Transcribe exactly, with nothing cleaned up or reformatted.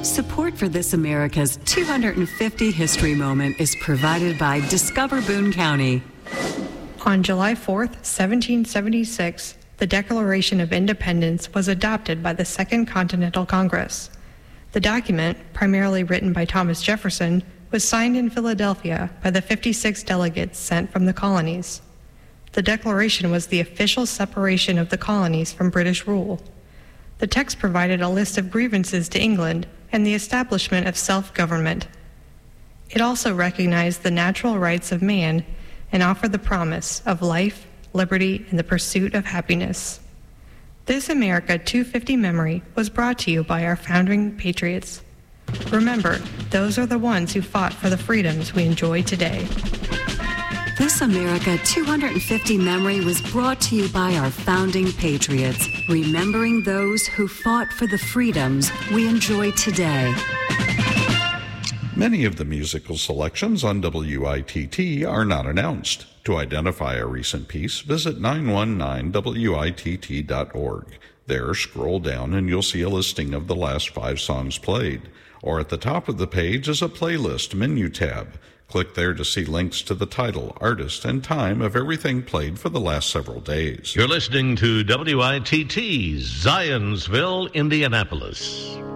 Support for This America's two hundred fifty History Moment is provided by Discover Boone County. On July fourth, seventeen seventy-six, the Declaration of Independence was adopted by the Second Continental Congress. The document, primarily written by Thomas Jefferson, was signed in Philadelphia by the fifty-six delegates sent from the colonies. The Declaration was the official separation of the colonies from British rule. The text provided a list of grievances to England and the establishment of self-government. It also recognized the natural rights of man and offered the promise of life, liberty, and the pursuit of happiness. This America two fifty memory was brought to you by our founding patriots. Remember, those are the ones who fought for the freedoms we enjoy today. This America two hundred fifty memory was brought to you by our founding patriots, remembering those who fought for the freedoms we enjoy today. Many of the musical selections on W I T T are not announced. To identify a recent piece, visit nine one nine W I T T dot org. There, scroll down and you'll see a listing of the last five songs played. Or at the top of the page is a playlist menu tab. Click there to see links to the title, artist, and time of everything played for the last several days. You're listening to W I T T, Zionsville, Indianapolis.